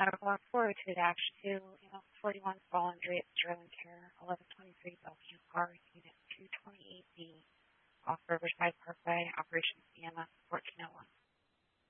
Medical on 402 Dash 2, 41 Fall Andrea Sterling Care, 1123 Bellevue Park, Unit 228B, off Riverside Parkway, Operation Sienna, 1401.